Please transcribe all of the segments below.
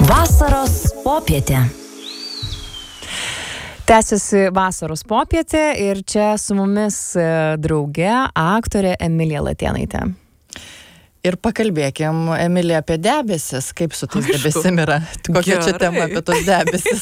Vasaros popietė. Tęsiasi vasaros popietė ir čia su mumis drauge aktorė Emilija Latėnaitė. Ir pakalbėkim, Emilija, apie debesis. Kaip su tais debesim yra? Kokia čia tema apie tos debesis?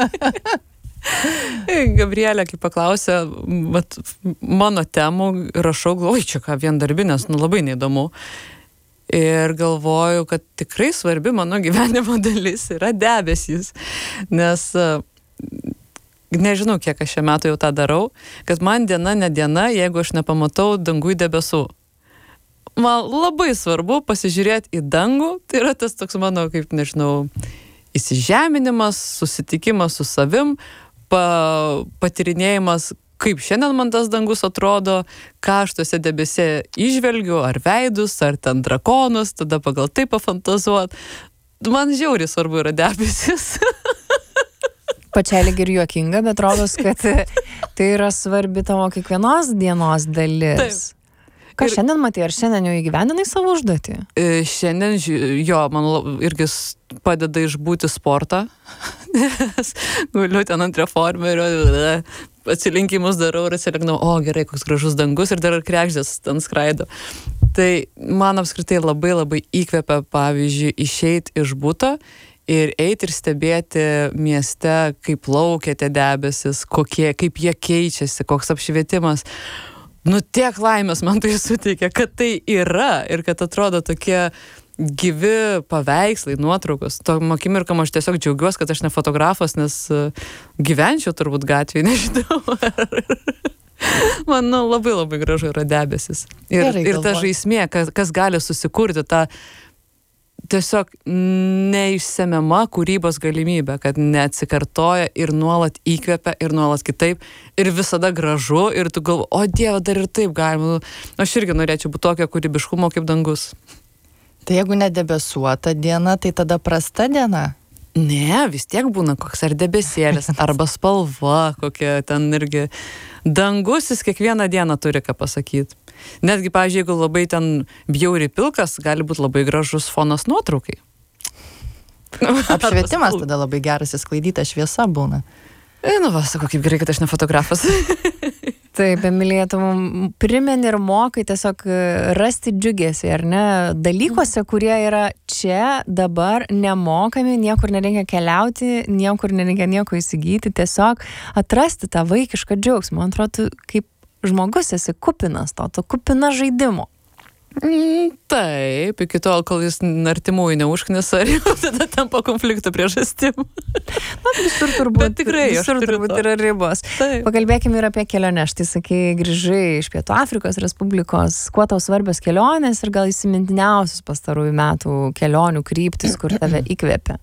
Gabrielė, kai paklausė, mano temų rašau, galvoju, čia ką vien darbinės, labai neįdomu. Ir galvoju, kad tikrai svarbi mano gyvenimo dalis yra debesys. Nes nežinau, kiek aš šią metų jau tą darau, kad man diena ne diena, jeigu aš nepamatau dangui debesų. Man labai svarbu pasižiūrėti į dangų, tai yra tas toks mano, kaip nežinau, įsižeminimas, susitikimas su savim, patirinėjimas, kaip šiandien man tas dangus atrodo, ką aš tuose debese įžvelgiu, ar veidus, ar ten drakonus, tada pagal tai pafantazuot. Man žiauriai svarbu yra debesis. Pačiai lyg ir juokinga, bet rodos, kad tai yra svarbi tavo kiekvienos dienos dalis. Taip. Ką šiandien matei, ar šiandien jau įgyvendinai savo užduotį? Šiandien, jo, man irgi padeda išbūti sportą, nes guliu ten ant reformerio, atsilinkimus darau ir atsilinkau, o gerai, koks gražus dangus ir dar kregždės ten skraido. Tai man apskritai labai įkvepia, pavyzdžiui, išeiti iš buto ir eiti ir stebėti mieste, kaip plaukia tie debesis, kaip jie keičiasi, koks apšvietimas. Tiek laimės man tai suteikia, kad tai yra ir kad atrodo tokie gyvi paveikslai, nuotraukos. Tom akimirkom aš tiesiog džiaugiuosi, kad aš ne fotografas, nes gyvenčiau turbūt gatvėje, nežinau. Man labai gražu yra debesis. Ir ta žaismė, kas gali susikurti tą tiesiog neišsemiama kūrybos galimybė, kad neatsikartoja ir nuolat įkvepia ir nuolat kitaip ir visada gražu ir tu galvo, o Dieve, dar ir taip galima. Aš irgi norėčiau būti tokio kūrybiškumo kaip dangus. Tai jeigu nedebesuota diena, tai tada prasta diena? Ne, vis tiek būna koks ar debesėlis, arba spalva kokia ten irgi. Dangus jis kiekvieną dieną turi ką pasakyti. Netgi, pavyzdžiui, jeigu labai ten bjauri pilkas, gali būti labai gražus fonas nuotraukai. Apšvietimas tada labai geras, įsklaidyta šviesa būna. Sakau, kaip gerai, kad aš ne fotografas. Taip, Emilija, tu primeni ir mokai tiesiog rasti džiugesį, ar ne? Dalykuose, kurie yra čia, dabar, nemokami, niekur nereikia keliauti, niekur nereikia nieko įsigyti, tiesiog atrasti tą vaikišką džiaugsmą. Man atrodo, tu kaip žmogus esi kupinas to, tu kupina žaidimo. Taip, iki tol, kol jis artimųjų neužknisa, ir jau tada tampa konflikto priežastim. Visur turbūt, tikrai, visur turbūt yra ribos. Taip. Pakalbėkime ir apie keliones. Štai sakai, grįžai iš Pietų Afrikos Respublikos. Kuo tau svarbios kelionės ir gal įsimintiniausius pastarųjų metų kelionių kryptis, kur tave įkvėpia?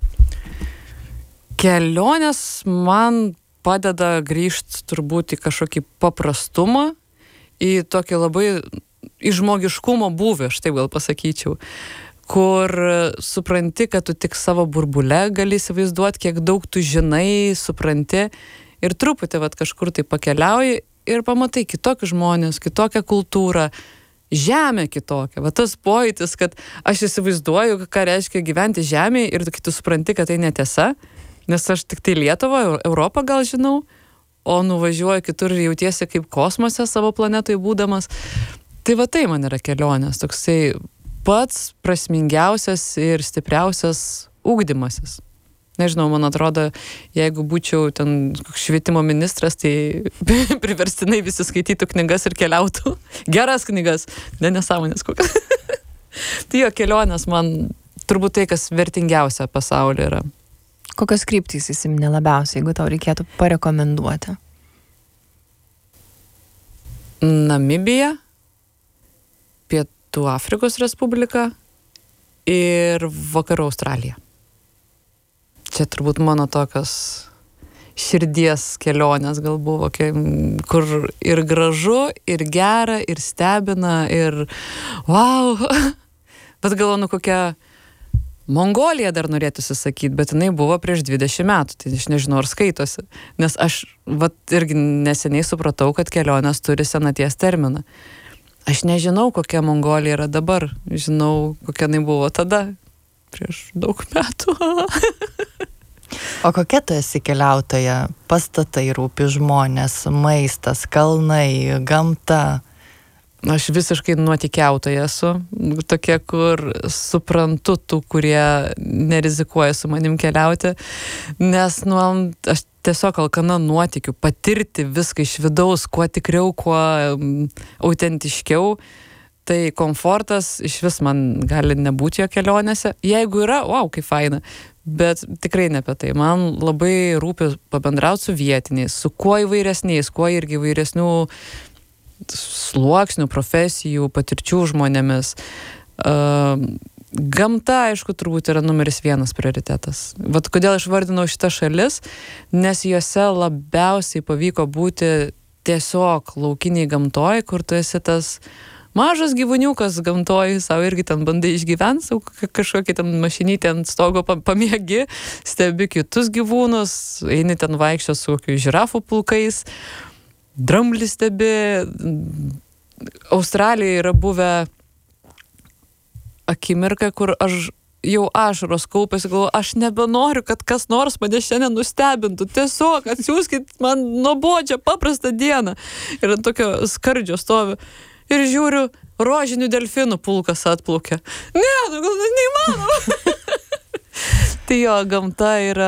Kelionės man padeda grįžti turbūt į kažkokį paprastumą, į tokį labai į žmogiškumo būvį, aš taip gal pasakyčiau, kur supranti, kad tu tik savo burbule gali įsivaizduoti, kiek daug tu žinai, supranti ir truputį kažkur tai pakeliauji ir pamatai kitokius žmonės, kitokią kultūrą, žemę kitokią. Tas pojūtis, kad aš įsivaizduoju, ką reiškia gyventi žemėje ir kai tu supranti, kad tai netiesa, nes aš tik tai Lietuvą, Europą gal žinau, o nuvažiuoju kitur ir jautiesi kaip kosmose savo planetoje būdamas. Tai tai man yra kelionės, toksai pats prasmingiausias ir stipriausias ugdymasis. Nežinau, man atrodo, jeigu būčiau ten švietimo ministras, tai priverstinai visi skaitytų knygas ir keliautų. Geras knygas, nesąmonės kokias. Tai kelionės man turbūt tai, kas vertingiausia pasaulyje yra. Kokios kryptys įsiminė labiausiai, jeigu tau reikėtų parekomenduoti? Namibija, Pietų Afrikos Respublika ir Vakarų Australija. Čia turbūt mano tokios širdies kelionės gal buvo, kur ir gražu, ir gera, ir stebina, ir wow. Bet galvoju, kokia Mongolija dar norėtųsi sakyti, bet jinai buvo prieš 20 metų, tai aš nežinau, ar skaitosi. Nes aš irgi neseniai supratau, kad kelionės turi senaties terminą. Aš nežinau, kokia Mongolija yra dabar. Žinau, kokia jinai buvo tada, prieš daug metų. O kokia tu esi keliautoja? Pastatai rūpi, žmonės, maistas, kalnai, gamta? Aš visiškai nuotykiautoja esu, tokia, kur suprantu tų, kurie nerizikuoja su manim keliauti, nes aš tiesiog alkana nuotykių, patirti viską iš vidaus, kuo tikriau, kuo autentiškiau. Tai komfortas iš vis man gali nebūti jo kelionėse. Jeigu yra, wow, kaip faina. Bet tikrai ne apie tai. Man labai rūpi pabendrauti su vietiniais, su kuo įvairesniais, kuo irgi įvairesnių sluoksnių, profesijų, patirčių žmonėmis. Gamta, aišku, turbūt yra numeris 1 prioritetas. Vat kodėl aš vardinau šitą šalis, nes jose labiausiai pavyko būti tiesiog laukiniai gamtoj, kur tu esi tas mažas gyvūniukas gamtoj, savo irgi ten bandai išgyventi, savo kažkokį ten mašinytę ant stogo pamiegi, stebi kitus gyvūnus, eini ten vaikščio su kokiu žirafų pulkais, dramblį stebi. Australijoje yra buvę akimirka, kur aš jau ašaros kaupėsi, galvoju, aš nebenoriu, kad kas nors mane šiandien nustebintų. Tiesiog atsiųskit man nuobodžią, paprastą dieną. Ir ant tokio skardžio stovi. Ir žiūriu, rožinių delfinų pulkas atplaukia. Ne, gal neįmanoma. Tai jo, gamta yra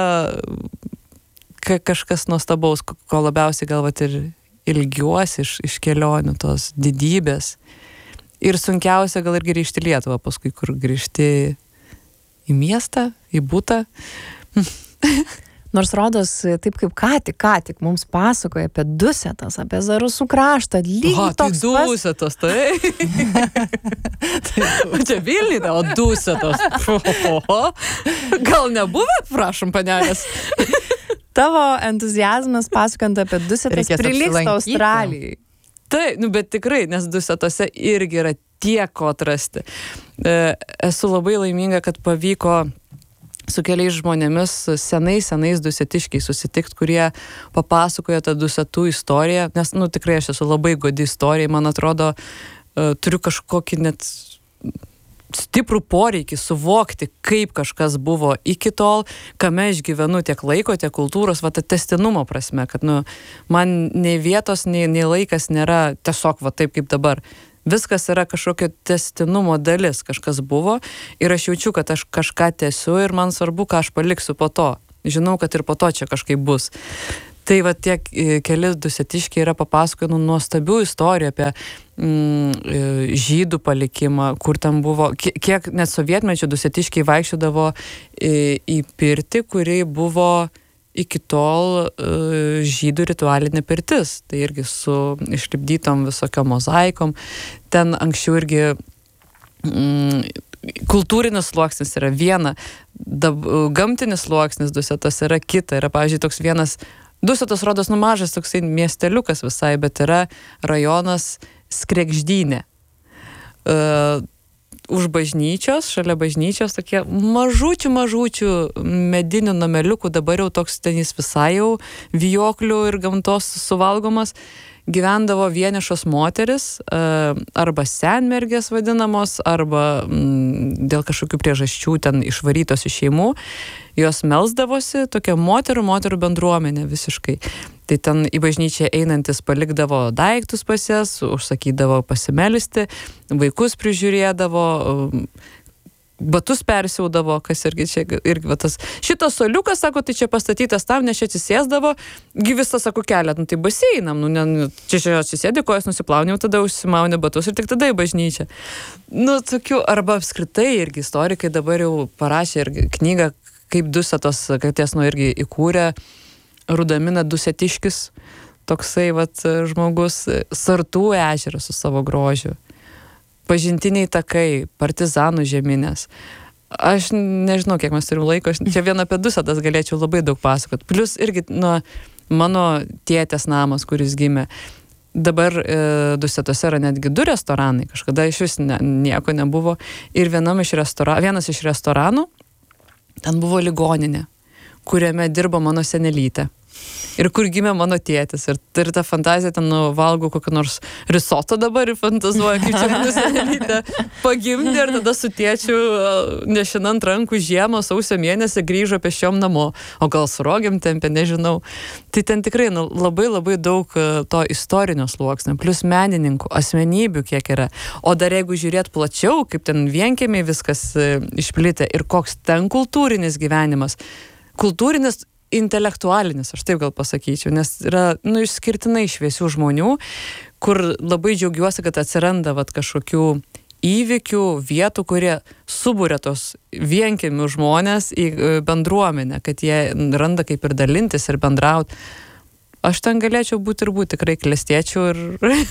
kažkas nuostabaus, ko labiausiai galvat ir ilgiuosi iš kelionių, tos didybės. Ir sunkiausia gal ir grįžti į Lietuvą, paskui kur grįžti į miestą, į butą. Nors rodos, taip kaip ką tik mums pasakoja apie Dusetas, apie Zarasų kraštą, lygiai toks tai Dusetas, tai. Čia Vilniuje, o Dusetas. Gal nebuvę, prašom, panelės. Tavo entuziazmas pasakant apie Dusetas prilygsta Australijai. Tai, bet tikrai, nes Dusetose irgi yra tiek ko atrasti. Esu labai laiminga, kad pavyko su keliais žmonėmis senais dusetiškiais susitikti, kurie papasakoja tą Dusetų istoriją, nes, tikrai aš esu labai godi istorijai, man atrodo, turiu kažkokį net stiprų poreikį suvokti, kaip kažkas buvo iki tol, kame aš gyvenu tiek laiko, tiek kultūros, ta tęstinumo prasme, kad, man nei vietos, nei laikas nėra tiesiog taip kaip dabar. Viskas yra kažkokio tęstinumo dalis, kažkas buvo ir aš jaučiu, kad aš kažką tęsiu ir man svarbu, ką aš paliksiu po to. Žinau, kad ir po to čia kažkaip bus. Tai tiek keli dusetiškiai yra papasakoję nuostabių istorijų apie žydų palikimą, kur ten buvo, kiek net sovietmečio dusetiškiai vaikščiodavo į pirtį, kuri buvo iki tol žydų ritualinė pirtis. Tai irgi su išlipdytom visokiom mozaikom. Ten anksčiau irgi kultūrinis sluoksnis yra viena, gamtinis sluoksnis Dusetos yra kita. Yra, pavyzdžiui, toks vienas, Dusetos rodos mažas toksai miesteliukas visai, bet yra rajonas Skregždynė. Už bažnyčios, šalia bažnyčios, tokie mažučių medinių nameliukų, dabar jau toks ten jis visai jau vijoklių ir gamtos suvalgomas, gyvendavo vienišos moteris, arba senmergės vadinamos, arba dėl kažkokių priežasčių ten išvarytos iš šeimų, jos melsdavosi, tokia moterų bendruomenė visiškai. Tai ten į bažnyčią einantis palikdavo daiktus pas jas, užsakydavo pasimelisti, vaikus prižiūrėdavo, batus persiaudavo, kas irgi čia, šitas soliukas, sako, tai čia pastatytas tam, nes čia atsisėsdavo, visą, sako, kelią, tai baseinam, čia atsisėdė, kojas nusiplauniau, tada užsimaunė batus ir tik tada į bažnyčią. Tokių, arba apskritai irgi istorikai dabar jau parašė irgi knygą, kaip Dusetos, kad jas irgi įkūrė, Rudamina Dusetiškis, toksai žmogus, Sartų ežeras su savo grožiu, pažintiniai takai, partizanų žeminės. Aš nežinau, kiek mes turim laiko, čia vien apie Dusetas galėčiau labai daug pasakoti. Plius irgi mano tėtės namas, kuris gimė. Dabar Dusetose yra netgi 2 restoranai, kažkada iš vis nieko nebuvo. Ir vienas iš restoranų, ten buvo ligoninė, kuriame dirbo mano senelytė. ir kur gimė mano tėtis. Ir ta fantazija, ten valgau kokį nors risoto dabar ir fantazuoju, kaip čia mano senelytė pagimdė ir tada su tėčiu nešinant rankų žiemą, sausio mėnesį grįžo pešiom namo, o gal su rogėm tempė, nežinau. Tai ten tikrai labai labai daug to istorinio sluoksnio, plus menininkų, asmenybių kiek yra. O dar jeigu žiūrėt plačiau, kaip ten vienkiemiai viskas išplitę ir koks ten kultūrinis gyvenimas, kultūrinis, intelektualinis, aš taip gal pasakyčiau, nes yra išskirtinai šviesių žmonių, kur labai džiaugiuosi, kad atsiranda kažkokių įvykių, vietų, kurie subūrė tos vienkiemių žmonės į bendruomenę, kad jie randa kaip ir dalintis ir bendraut. Aš ten galėčiau būti, tikrai klestėčiau ir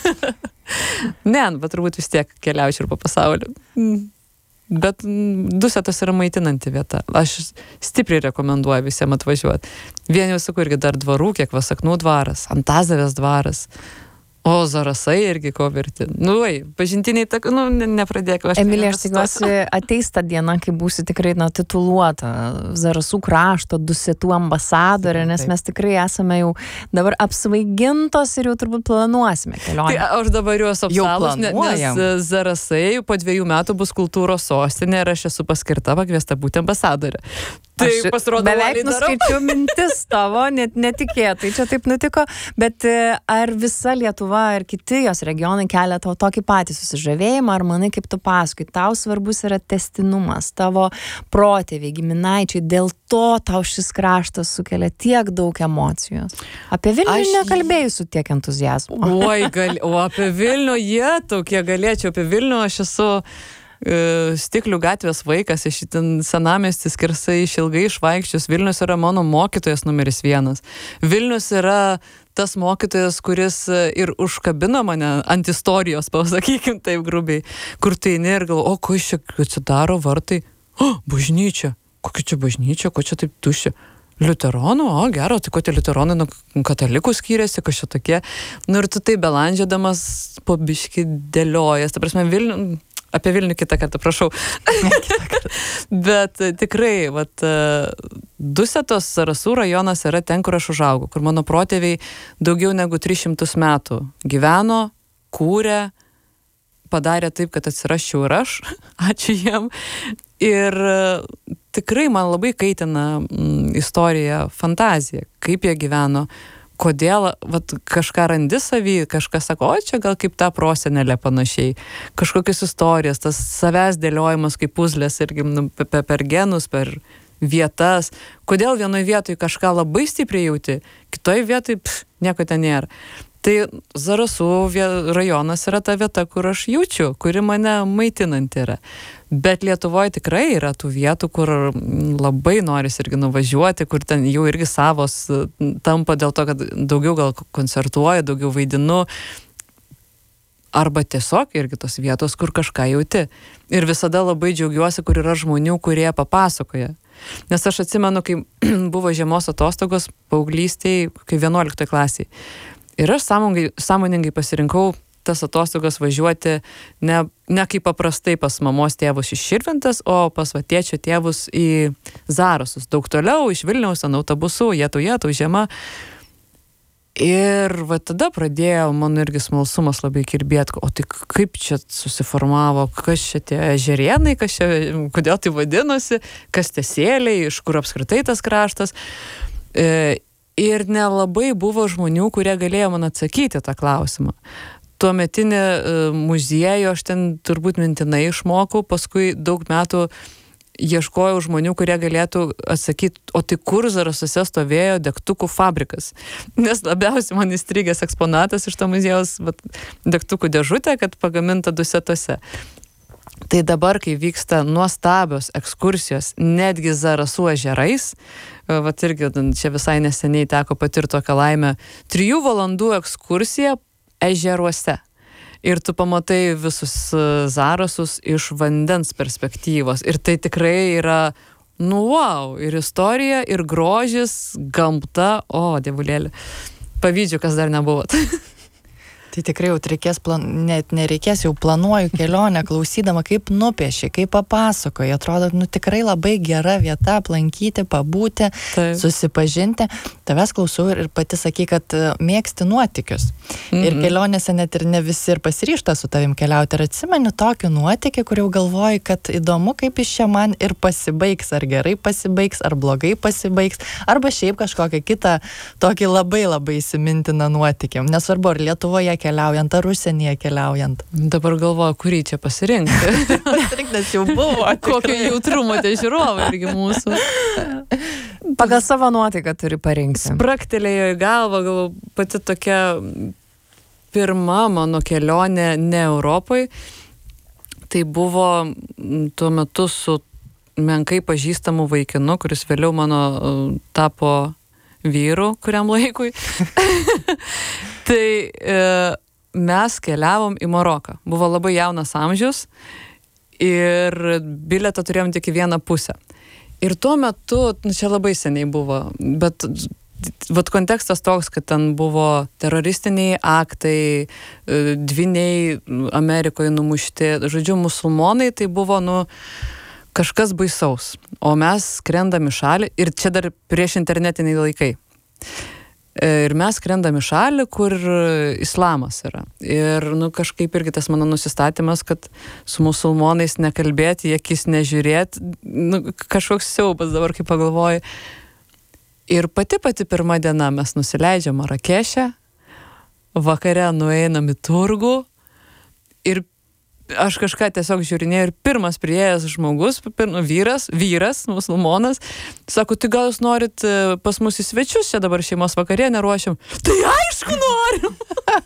bet turbūt vis tiek keliaučiau ir po pasaulį. Bet Dusetos yra maitinanti vieta. Aš stipriai rekomenduoju visiems atvažiuoti. Vien jau sakau irgi dar dvarų, kiek Vasaknų dvaras, Antazavės dvaras. O Zarasai irgi ko verti. Pažintiniai, nepradėk. Emilija, aš tikiuosi, ateis ta diena, kai būsi tikrai tituluota Zarasų krašto, Dusetų ambasadorė, nes mes tikrai esame jau dabar apsvaigintos ir jau turbūt planuosime kelionę. Tai aš dabar juos apsalus, nes Zarasai po 2 metų bus kultūros sostinė ir aš esu paskirta pakviesta būti ambasadorė. Tai pasirodo, beveik nuskaičiau mintis tavo, net netikėtai čia taip nutiko, bet ar visa Lietuva ir kiti jos regionai kelia tau tokį patį susižavėjimą, ar manai, kaip tu pasakai, tau svarbus yra tęstinumas, tavo protėviai, giminaičiai, dėl to tau šis kraštas sukelia tiek daug emocijos. Apie Vilnių nekalbėjau su tiek entuziazmo. O apie Vilnių, kiek galėčiau apie Vilnių, aš esu Stiklių gatvės vaikas, iš ten senamiestis skersai išilgai išvaikščius. Vilnius yra mano mokytojas numeris 1. Vilnius yra tas mokytojas, kuris ir užkabino mane ant istorijos, pasakykim taip grubiai, kur tai eini ir galvo, ko iš čia atsidaro vartai, bažnyčia, kokia čia bažnyčia, ko čia taip tuščia. Liuteronų, gero, tai ko tie liuteronai nuo katalikų skyrėsi, kas čia tokie. Ir tu tai belandžiadamas po biškį dėliojas, ta prasme, apie Vilnių kitą kartą, prašau. Bet tikrai, Dusetos Zarasų rajonas yra ten, kur aš užaugau, kur mano protėviai daugiau negu 300 metų gyveno, kūrė, padarė taip, kad atsirasčiau ir aš. Ačiū jiem. Ir tikrai man labai kaitina istorija, fantazija, kaip jie gyveno, kodėl kažką randi savy, kažkas sako, čia gal kaip ta prosenelė panašiai, kažkokios istorijos, tas savęs dėliojimas kaip puzlės irgi per genus, per vietas, kodėl vienoje vietoje kažką labai stipriai jauti, kitoje vietoje nieko ten nėra. Tai Zarasų rajonas yra ta vieta, kur aš jaučiu, kuri mane maitinanti yra. Bet Lietuvoje tikrai yra tų vietų, kur labai noris irgi nuvažiuoti, kur ten jau irgi savos tampa dėl to, kad daugiau gal koncertuoju, daugiau vaidinu. Arba tiesiog irgi tos vietos, kur kažką jauti. Ir visada labai džiaugiuosi, kur yra žmonių, kurie papasakoja. Nes aš atsimenu, kai buvo žiemos atostogos paauglystėje, kai 11 klasėje. Ir aš sąmoningai pasirinkau tas atostogas važiuoti ne kaip paprastai pas mamos tėvus iš Širvintos, o pas tėčio tėvus į Zarasus. Daug toliau, iš Vilniaus, ant autobusų, jetau, žiema. Ir tada pradėjo mano irgi smalsumas labai kirbėti, o tai kaip čia susiformavo, kas čia tie ežerėnai, kodėl tai vadinosi, kas tie sėliai, iš kur apskritai tas kraštas. Ir nelabai buvo žmonių, kurie galėjo man atsakyti tą klausimą. Tuometinį muziejų aš ten turbūt mintinai išmokau, paskui daug metų ieškojau žmonių, kurie galėtų atsakyti, o tai kur Zarasuose stovėjo degtukų fabrikas. Nes labiausiai man įstrigęs eksponatas iš to muziejaus degtukų dėžutė, kad pagaminta Dusetose. Tai dabar, kai vyksta nuostabios ekskursijos, netgi Zarasų ežerais, irgi čia visai neseniai teko patirti tokią laimę, 3 valandų ekskursija ežeruose. Ir tu pamatai visus Zarasus iš vandens perspektyvos. Ir tai tikrai yra, wow, ir istorija, ir grožis, gamta, dievulėlė. Pavydžiu, kas dar nebuvot. Tai tikrai jau reikės, net nereikės, jau planuoju kelionę, klausydama, kaip nupieši, kaip papasakoji. Atrodo, tikrai labai gera vieta aplankyti, pabūti, susipažinti. Tavęs klausau ir pati sakai, kad mėgsti nuotykius. Ir kelionėse net ir ne visi ir pasiryžta su tavim keliauti. Ir atsimeni tokį nuotykį, kur jau galvoji, kad įdomu, kaip iš čia man ir pasibaigs, ar gerai pasibaigs, ar blogai pasibaigs, arba šiaip kažkokią kitą tokį labai labai įsimintiną nuotykį. Nesvarbu, ar Lietuvoje keliaujant, ar užsienyje keliaujant. Dabar galvoju, kurį čia pasirinkti. Pasirinktas jau buvo. Kokio jautrumo tie žiūrovai irgi mūsų. Pagal savo nuotaiką turi parinkti. Spraktelėjo į galvą, gal pati tokia pirma mano kelionė ne Europai. Tai buvo tuo metu su menkai pažįstamu vaikinu, kuris vėliau mano tapo vyru kuriam laikui. Tai mes keliavom į Maroką. Buvo labai jaunas amžius ir bilietą turėjom tik į vieną pusę. Ir tuo metu, čia labai seniai buvo, bet vat kontekstas toks, kad ten buvo teroristiniai aktai, dvyniai Amerikoje numušti, žodžiu, musulmonai, tai buvo, kažkas baisaus. O mes skrendam į šalį, ir čia dar prieš internetiniai laikai. Ir mes skrendam į šalį, kur islamas yra. Ir kažkaip irgi tas mano nusistatymas, kad su musulmonais nekalbėti, į akis nežiūrėti, kažkoks siaubas dabar, kai pagalvoju. Ir pati pirma diena mes nusileidžiam Marakeše, vakare nueinam į turgų ir aš kažką tiesiog žiūrinėjau ir pirmas priėjęs žmogus, vyras, musulmonas, sako, tai gal jūs norit pas mus į svečius, čia dabar šeimos vakarienę ruošiam. Tai aišku norim!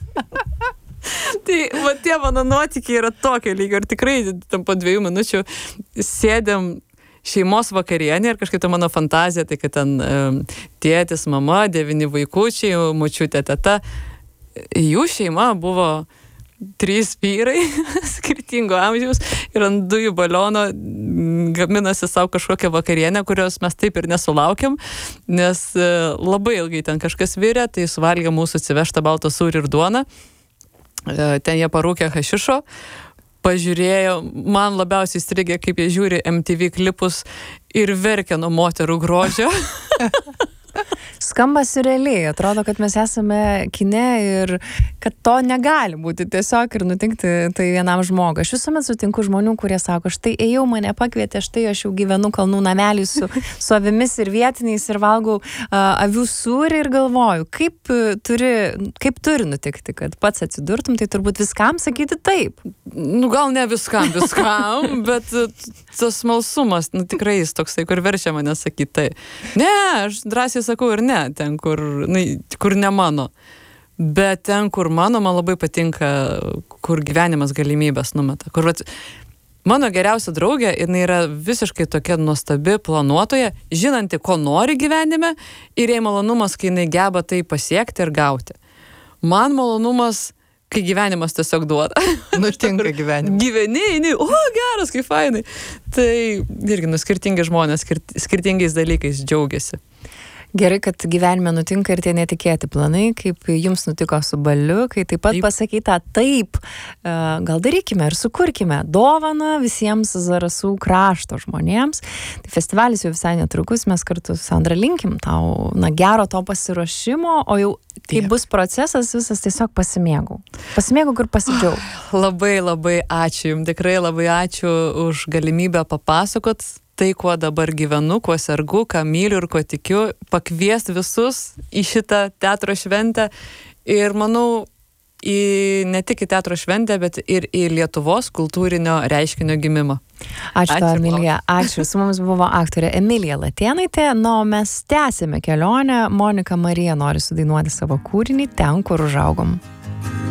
Tai tie mano nuotykiai yra tokio lygio ir tikrai tam po 2 minučių sėdėm šeimos vakarienė ir kažkaip ta mano fantazija, tai kad ten tėtis, mama, 9 vaikučiai, močiutė, teta. Jų šeima buvo 3 vyrai skirtingo amžiaus ir ant dujų baliono gaminasi savo kažkokią vakarienę, kurios mes taip ir nesulaukėm, nes labai ilgai ten kažkas virė, tai suvalgė mūsų atsivežtą baltą sūrį ir duoną. Ten jie parūkė hašišo, pažiūrėjo, man labiausiai įstrigė, kaip jie žiūri MTV klipus ir verkia nuo moterų grožio. Skamba siurrealiai, atrodo, kad mes esame kine ir kad to negali būti tiesiog ir nutikti tai vienam žmogui. Aš visuomet sutinku žmonių, kurie sako, štai ėjau, mane pakvietė, štai aš jau gyvenu kalnų namelį su avimis ir vietiniais ir valgau avių sūrį ir galvoju, kaip turi nutikti, kad pats atsidurtum, tai turbūt viskam sakyti taip. Gal ne viskam, bet tas smalsumas, tikrai jis toksai, kur verčia mane sakyti tai. Ne, aš drąsiai sakau ir ne, ten, kur ne mano. Bet ten, kur mano, man labai patinka, kur gyvenimas galimybės numeta. Kur mano geriausia draugė, jinai yra visiškai tokia nuostabi planuotoja, žinanti, ko nori gyvenime ir jai malonumas, kai jinai geba tai pasiekti ir gauti. Man malonumas, kai gyvenimas tiesiog duoda. Nutinka gyvenimas. Gyveni, geras, kaip fainai. Tai irgi skirtingi žmonės, skirtingais dalykais džiaugiasi. Gerai, kad gyvenime nutinka ir tie netikėti planai, kaip jums nutiko su Baliu, kai taip pat pasakyta taip, gal darykime ir sukurkime dovaną visiems Zarasų krašto žmonėms. Tai festivalis jau visai netrukus, mes kartu su Sandra linkim tau gero to pasiruošimo, o jau kai bus procesas, visas tiesiog pasimėgau ir pasidžiaugau. Labai labai ačiū jums, tikrai labai ačiū už galimybę papasakot tai, kuo dabar gyvenu, kuo sergu, ką myliu ir kuo tikiu, pakviesti visus į šitą teatro šventę ir manau, ne tik į teatro šventę, bet ir į Lietuvos kultūrinio reiškinio gimimą. Ačiū, Emilija. Ačiū. Su mums buvo aktorė Emilija Latėnaitė. O mes tęsime kelionę. Monika Marija nori sudainuoti savo kūrinį Ten, kur užaugom.